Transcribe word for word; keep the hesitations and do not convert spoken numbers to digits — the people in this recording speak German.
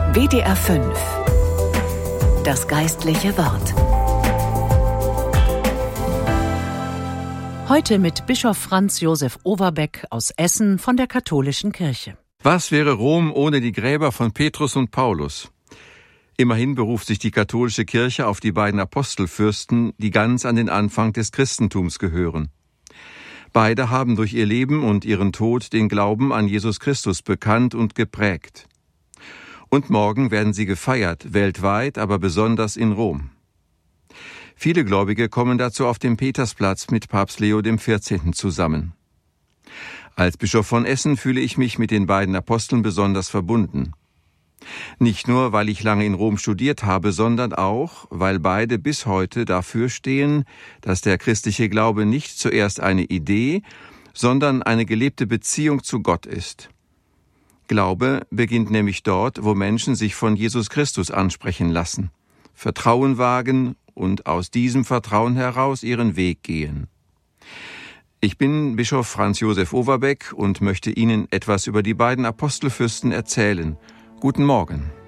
W D R fünf. Das geistliche Wort. Heute mit Bischof Franz Josef Overbeck aus Essen von der Katholischen Kirche. Was wäre Rom ohne die Gräber von Petrus und Paulus? Immerhin beruft sich die katholische Kirche auf die beiden Apostelfürsten, die ganz an den Anfang des Christentums gehören. Beide haben durch ihr Leben und ihren Tod den Glauben an Jesus Christus bekannt und geprägt. Und morgen werden sie gefeiert, weltweit, aber besonders in Rom. Viele Gläubige kommen dazu auf dem Petersplatz mit Papst Leo der vierzehnte zusammen. Als Bischof von Essen fühle ich mich mit den beiden Aposteln besonders verbunden. Nicht nur, weil ich lange in Rom studiert habe, sondern auch, weil beide bis heute dafür stehen, dass der christliche Glaube nicht zuerst eine Idee, sondern eine gelebte Beziehung zu Gott ist. Glaube beginnt nämlich dort, wo Menschen sich von Jesus Christus ansprechen lassen, Vertrauen wagen und aus diesem Vertrauen heraus ihren Weg gehen. Ich bin Bischof Franz Josef Overbeck und möchte Ihnen etwas über die beiden Apostelfürsten erzählen. Guten Morgen.